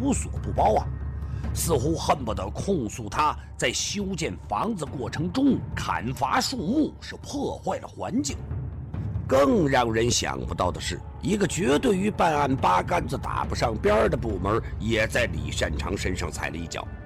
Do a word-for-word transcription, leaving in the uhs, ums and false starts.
无所不包啊，似乎恨不得控诉他在修建房子过程中砍伐树木，是破坏了环境。更让人想不到的是，一个绝对与办案八竿子打不上边的部门，也在李善长身上踩了一脚。